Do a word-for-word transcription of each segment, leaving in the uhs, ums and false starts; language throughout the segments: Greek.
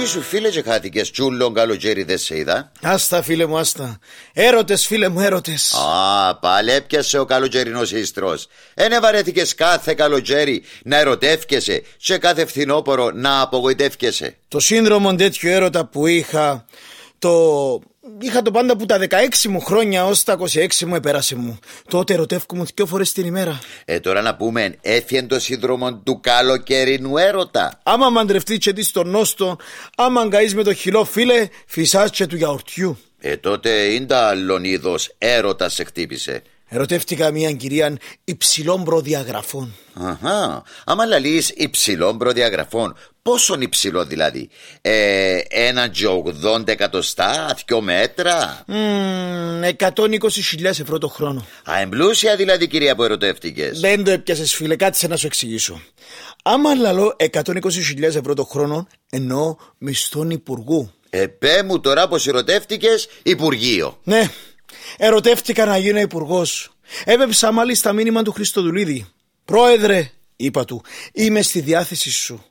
Τούκοι σου φίλε και χάθηκες τσούλον καλοκαίρι δεν σε είδα. Άστα φίλε μου, άστα. Έρωτες φίλε μου, έρωτες. Α, πάλι έπιασε ο καλοκαιρινός ίστρος. Ένε βαρέθηκες κάθε καλοκαίρι να ερωτεύκεσαι και κάθε φθινόπορο να απογοητεύκεσαι. Το σύνδρομο τέτοιο έρωτα που είχα, το... είχα το πάντα που τα δεκαέξι μου χρόνια ως τα είκοσι έξι μου επέρασε μου. Τότε ερωτεύκομαι δυο φορές την ημέρα. Ε, τώρα να πούμε, έφυγε το σύνδρομο του καλοκαιρινού έρωτα. Άμα μαντρευτείς και δεις τον νόστο, άμα γκαείς με το χυλό φίλε, φυσάς και του γιαουρτιού. Ε, τότε είναι τα άλλον είδος έρωτα σε χτύπησε. Ερωτεύτηκα μια κυρία υψηλών προδιαγραφών. Αχα, άμα λαλείς υψηλών προδιαγραφών, πόσον υψηλό δηλαδή? Ε, ένα και ογδόντα εκατοστά, δυο μέτρα. Mm, εκατόν είκοσι χιλιάδες ευρώ το χρόνο. Α, εμπλούσια δηλαδή κυρία που ερωτεύτηκες. Δεν το έπιασες φίλε, κάτσε να σου εξηγήσω. Άμα λαλώ εκατόν είκοσι χιλιάδες ευρώ το χρόνο, εννοώ μισθόν υπουργού. Ε, πέ μου τώρα πως ερωτεύτηκες υπουργείο. Ναι, ερωτεύτηκα να γίνω υπουργός. Έπεψα μάλιστα μήνυμα του Χριστοδουλίδη. Πρόεδρε, είπα του, είμαι στη διάθεση σου.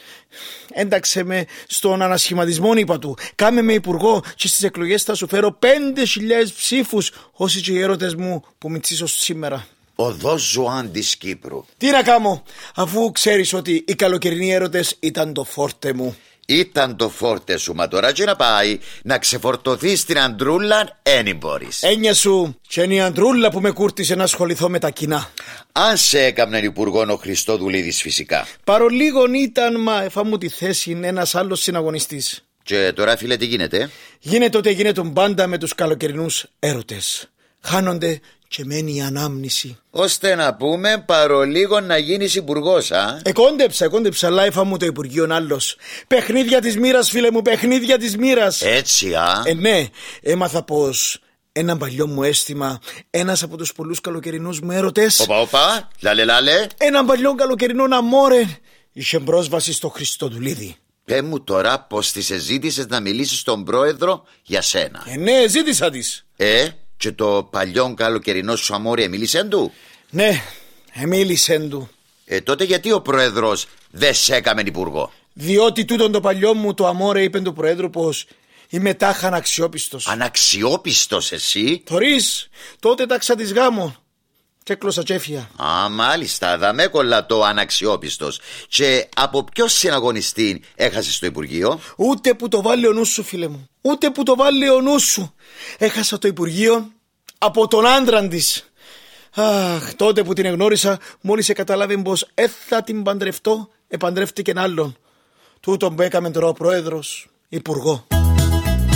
Ένταξε με στον ανασχηματισμό, είπα του. Κάμε με υπουργό και στις εκλογές θα σου φέρω πέντε χιλιάδες ψήφους, όσοι και οι έρωτες μου που μητσίσω σήμερα. Οδός Ζωάν της Κύπρου. Τι να κάνω, αφού ξέρεις ότι οι καλοκαιρινοί έρωτες ήταν το φόρτε μου. Ήταν το φόρτε σου, μα τώρα και να πάει να ξεφορτωθείς την αντρούλα, ένι μπορείς. Έννοια σου, και είναι η αντρούλα που με κούρτισε να ασχοληθώ με τα κοινά. Αν σε έκαμνε υπουργόν ο Χριστόδουλίδης φυσικά. Παρολίγον ήταν, μα εφά μου τη θέση ένας άλλος συναγωνιστής. Και τώρα φίλε τι γίνεται? Γίνεται ότι γίνεται μπάντα με τους καλοκαιρινούς έρωτες. Χάνονται και μένει η ανάμνηση. Ώστε να πούμε παρολίγο να γίνεις υπουργός, α. Εκόντεψα, εκόντεψα, αλλά έφα μου το υπουργείο άλλος. Παιχνίδια της μοίρας φίλε μου, παιχνίδια της μοίρας. Έτσι, α. Ε, ναι, έμαθα πως ένα παλιό μου αίσθημα, ένας από τους πολλούς καλοκαιρινούς μου έρωτες. Οπα, οπα, λάλε, λάλε. Ένα παλιό καλοκαιρινό αμόρε είχε πρόσβαση στο Χριστοδουλίδη. Πέ μου τώρα πως της ζήτησες να μιλήσεις στον πρόεδρο για σένα. Ε, ναι, ζήτησα της. Ε, και το παλιό καλοκαιρινό σου αμόρε μίλησεν του? Ναι, μίλησεν του. Ε, τότε γιατί ο πρόεδρος δεν σε έκαμε υπουργό? Διότι τούτον το παλιό μου το αμόρε είπε του πρόεδρου πως είμαι τάχα αναξιόπιστος. Αναξιόπιστος εσύ? Θωρείς, τότε τάξα της γάμο και έκλωσα τσέφια. Α, μάλιστα, δαμέ κολλά το αναξιόπιστος. Και από ποιο συναγωνιστή έχασες το υπουργείο? Ούτε που το βάλει ο νους σου φίλε μου, ούτε που το βάλει ο νους σου. Έχασα το υπουργείο από τον άντραν της. Αχ, τότε που την εγνώρισα, μόλις καταλάβει πως έθα την παντρευτώ, επαντρεύτηκε άλλον. Τούτον που έκαμε τώρα ο πρόεδρος υπουργό.